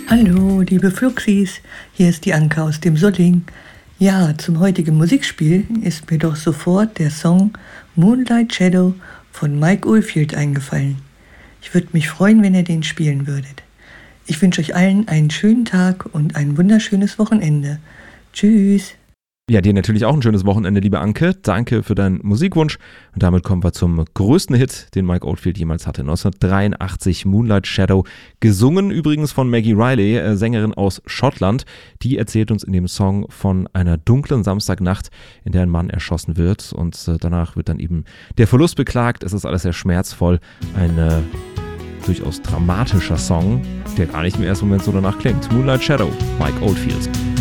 Hallo, liebe Fluxis, hier ist die Anke aus dem Solling. Ja, zum heutigen Musikspiel ist mir doch sofort der Song Moonlight Shadow von Mike Oldfield eingefallen. Ich würde mich freuen, wenn ihr den spielen würdet. Ich wünsche euch allen einen schönen Tag und ein wunderschönes Wochenende. Tschüss. Ja, dir natürlich auch ein schönes Wochenende, liebe Anke. Danke für deinen Musikwunsch. Und damit kommen wir zum größten Hit, den Mike Oldfield jemals hatte. 1983, Moonlight Shadow. Gesungen übrigens von Maggie Riley, Sängerin aus Schottland. Die erzählt uns in dem Song von einer dunklen Samstagnacht, in der ein Mann erschossen wird. Und danach wird dann eben der Verlust beklagt. Es ist alles sehr schmerzvoll. Ein durchaus dramatischer Song, der gar nicht im ersten Moment so danach klingt. Moonlight Shadow, Mike Oldfield.